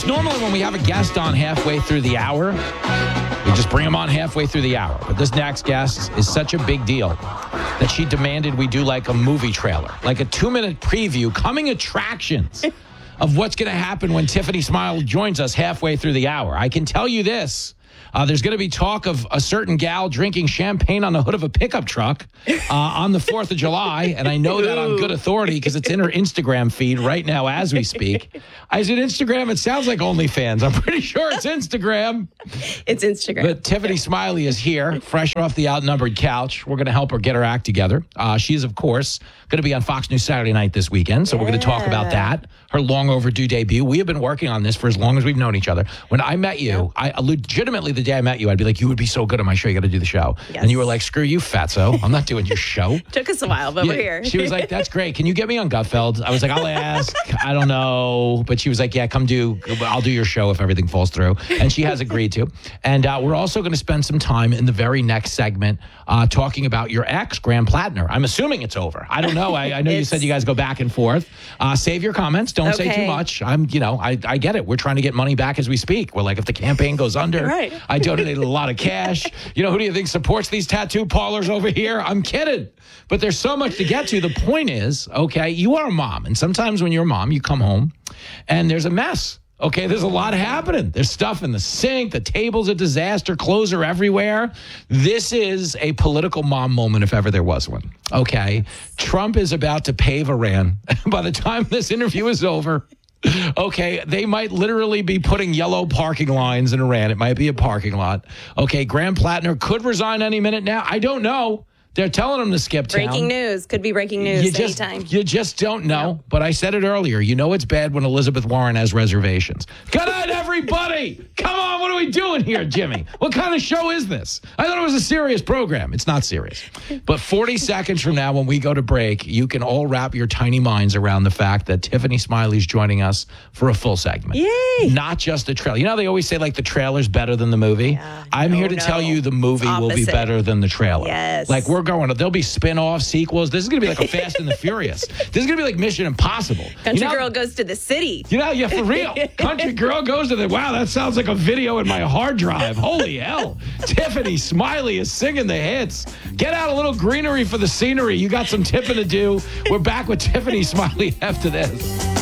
folks. Normally when we have a guest on halfway through the hour, we just bring them on halfway through the hour. But this next guest is such a big deal that she demanded we do like a movie trailer, like a 2-minute preview, coming attractions of what's going to happen when Tiffany Smiley joins us halfway through the hour. I can tell you this. There's going to be talk of a certain gal drinking champagne on the hood of a pickup truck on the 4th of July. And I know that on good authority because it's in her Instagram feed right now as we speak. Is it Instagram? It sounds like OnlyFans. I'm pretty sure it's Instagram. It's Instagram. But Tiffany Smiley is here, fresh off the outnumbered couch. We're going to help her get her act together. She is, of course, going to be on Fox News Saturday night this weekend. So we're going to talk about that, her long overdue debut. We have been working on this for as long as we've known each other. When I met you, I legitimately, the day I met you, I'd be like, you would be so good on my show. You got to do the show. Yes. And you were like, screw you, fatso. I'm not doing your show. Took us a while, but we're here. She was like, that's great. Can you get me on Gutfeld? I was like, I'll ask. I don't know. But she was like, yeah, I'll do your show if everything falls through. And she has agreed to. And we're also going to spend some time in the very next segment talking about your ex, Graham Plattner. I'm assuming it's over. I don't know. I know you said you guys go back and forth. Save your comments. Don't say too much. I get it. We're trying to get money back as we speak. We're like, if the campaign goes under, right. I donated a lot of cash. Who do you think supports these tattoo parlors over here? I'm kidding. But there's so much to get to. The point is, okay, you are a mom. And sometimes when you're a mom, you come home and there's a mess. Okay, there's a lot happening. There's stuff in the sink. The table's a disaster. Clothes are everywhere. This is a political mom moment if ever there was one. Okay, Trump is about to pave Iran. By the time this interview is over, okay, they might literally be putting yellow parking lines in Iran. It might be a parking lot. Okay, Graham Plattner could resign any minute now. I don't know. They're telling him to skip town. Breaking news. Could be breaking news anytime. You just don't know. But I said it earlier. You know it's bad when Elizabeth Warren has reservations. Good night, everybody. Come on. What are we doing here, Jimmy? What kind of show is this? I thought it was a serious program. It's not serious. But 40 seconds from now, when we go to break, you can all wrap your tiny minds around the fact that Tiffany Smiley's joining us for a full segment. Yay. Not just a trailer. You know, they always say, like, the trailer's better than the movie. Yeah. I'm here to tell you the movie will be better than the trailer. Yes. Like, there'll be spin-offs, sequels. This is going to be like a Fast and the Furious. This is going to be like Mission Impossible. Country Girl Goes to the City. Yeah, for real. Country Girl Goes to the... Wow, that sounds like a video in my hard drive. Holy hell. Tiffany Smiley is singing the hits. Get out a little greenery for the scenery. You got some tipping to do. We're back with Tiffany Smiley after this.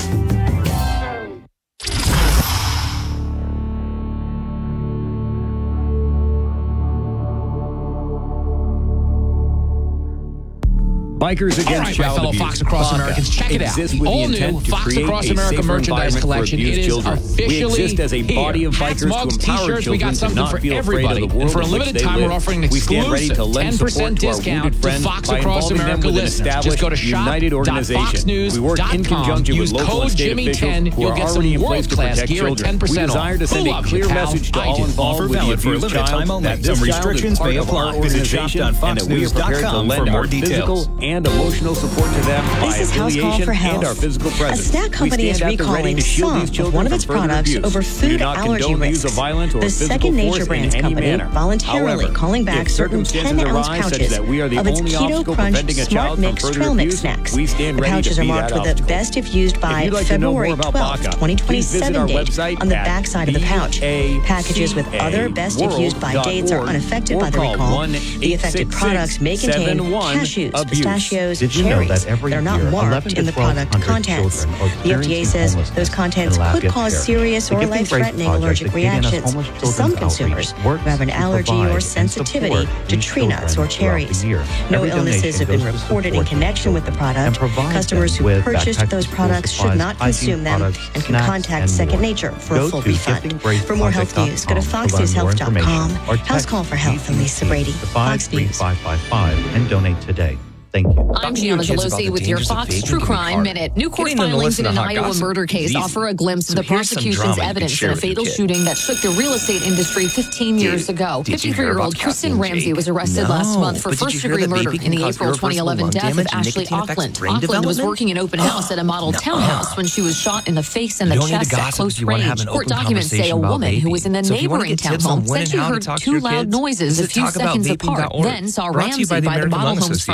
Bikers against child fellow abuse. Fox Across Americans, check it out. The all-new Fox Across America merchandise collection. It is officially we exist as a body of hats, bikers mugs, to empower t-shirts. We got children something to for not feel everybody. afraid of the world And for a in which limited they time, live. we're offering an We stand ready exclusive to lend support 10% to our discount wounded to friends Fox by Across involving them America with an listeners. Just go to United organization. We work in conjunction with Use local code and state Jimmy10. officials who You'll are get already some in place to world-class protect gear at children. 10% We off. desire to send a clear message to all involved with the abused child that this child is part of our organization and that we are prepared to lend our physical and emotional support to them by affiliation and our physical presence. A snack company is recalling some of one of its products over food allergy risks. The Second Nature Brands company voluntarily calling back certain 10-ounce pouches of its Keto Crunch Smart Mix Trail Mix snacks. The pouches are marked with a best if used by February 12, 2027 date on the backside of the pouch. Packages with other best if used by dates are unaffected by the recall. The affected products may contain cashews, pistachios, cherries. They're not marked in the product contents. The FDA says those contents could cause serious or life-threatening allergic reactions to some consumers who have an allergy or sensitivity to tree nuts or cherries. No illnesses have been reported in connection with the product. Customers who purchased those products should not consume them and can contact Second Nature for a full refund. For more health news, go to foxnewshealth.com. House Call for Health and Lisa Brady. Fox News. 53555 and donate today. Thank you. I'm Gianna Gelosi with your Fox True Crime Minute. New court filings in an Iowa murder case offer a glimpse of the prosecution's evidence in a fatal shooting that shook the real estate industry 15 years ago. 53-year-old Kristen Ramsey was arrested last month for first-degree murder in the April 2011 death of Ashley Auckland. Auckland was working an open house at a model townhouse when she was shot in the face and the chest at close range. Court documents say a woman who was in the neighboring townhome said she heard two loud noises a few seconds apart, then saw Ramsey by the model home's front door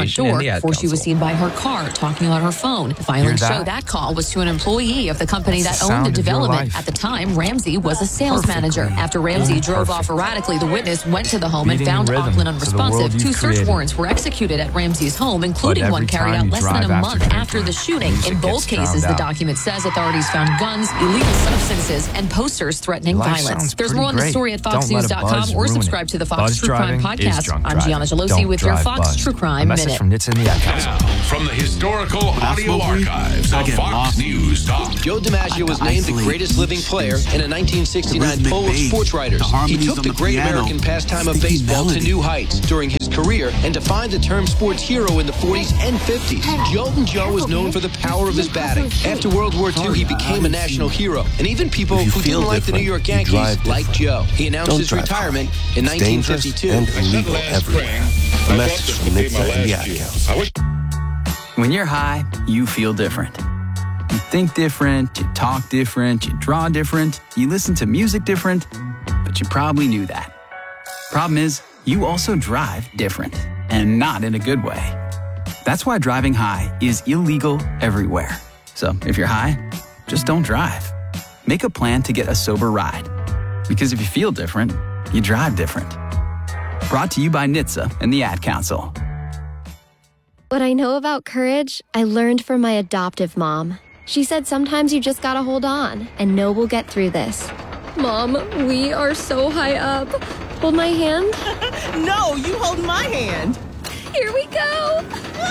before she was seen by her car talking on her phone. The filings show that call was to an employee of the company that owned the development. At the time, Ramsey was a sales manager. After Ramsey drove off erratically, the witness went to the home and found Auckland unresponsive. 2 search warrants were executed at Ramsey's home, including one carried out less than a month after the shooting. In both cases, the document says authorities found guns, illegal substances, and posters threatening violence. There's more on the story at foxnews.com or subscribe to the Fox True Crime Podcast. I'm Gianna Gelosi with your Fox True Crime Minute. From Nitsa and the Ad Council. From the historical audio archives of Fox News Talk. Joe DiMaggio was named the greatest living player in a 1969 poll of sports writers. He took the great American pastime of baseball to new heights during his career and defined the term sports hero in the 40s and 50s. Joltin' Joe was known for the power of his batting. After World War II, he became a national hero, and even people who didn't like the New York Yankees liked Joe. He announced his retirement in 1952. And illegal everywhere. A message from Nitsa and the Ad Council. When you're high, you feel different. You think different, you talk different, you draw different, you listen to music different, but you probably knew that. Problem is, you also drive different, and not in a good way. That's why driving high is illegal everywhere. So if you're high, just don't drive. Make a plan to get a sober ride. Because if you feel different, you drive different. Brought to you by Nitsa and the Ad Council. What I know about courage, I learned from my adoptive mom. She said sometimes you just gotta hold on and know we'll get through this. Mom, we are so high up. Hold my hand. No, you hold my hand. Here we go.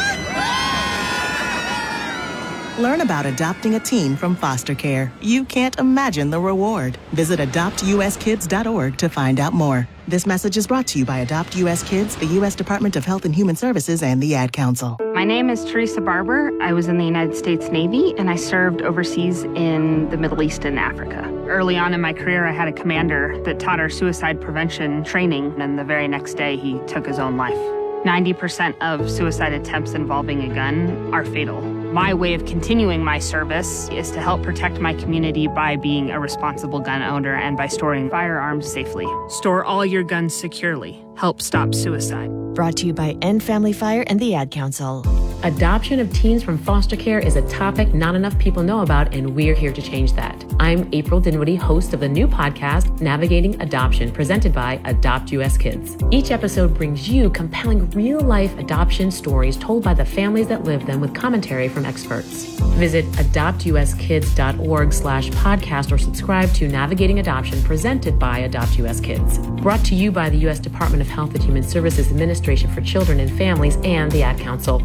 Learn about adopting a teen from foster care. You can't imagine the reward. Visit adoptuskids.org to find out more. This message is brought to you by Adopt U.S. Kids, the U.S. Department of Health and Human Services, and the Ad Council. My name is Teresa Barber. I was in the United States Navy, and I served overseas in the Middle East and Africa. Early on in my career, I had a commander that taught our suicide prevention training, and the very next day, he took his own life. 90% of suicide attempts involving a gun are fatal. My way of continuing my service is to help protect my community by being a responsible gun owner and by storing firearms safely. Store all your guns securely. Help stop suicide. Brought to you by End Family Fire and the Ad Council. Adoption of teens from foster care is a topic not enough people know about, and we're here to change that. I'm April Dinwiddie, host of the new podcast, Navigating Adoption, presented by Adopt U.S. Kids. Each episode brings you compelling real-life adoption stories told by the families that live them with commentary from experts. Visit adoptuskids.org/podcast or subscribe to Navigating Adoption, presented by Adopt U.S. Kids. Brought to you by the U.S. Department of Health and Human Services Administration for Children and Families and the Ad Council.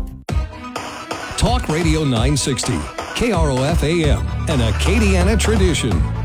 Talk Radio 960, KROF AM, an Acadiana tradition.